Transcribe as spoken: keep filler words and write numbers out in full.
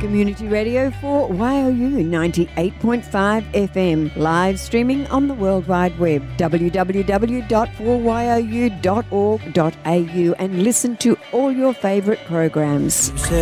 Community Radio for Y O U ninety-eight point five F M. Live streaming on the World Wide Web, w w w dot four y o u dot org dot a u, and listen to all your favourite programs.